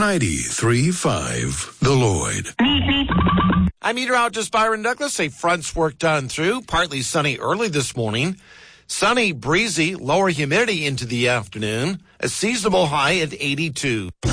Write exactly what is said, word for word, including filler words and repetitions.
ninety-three point five The Lloyd. I'm meteorologist Byron Douglas. A front's work done through. Partly sunny early this morning. Sunny, breezy, lower humidity into the afternoon. A seasonable high at eighty-two.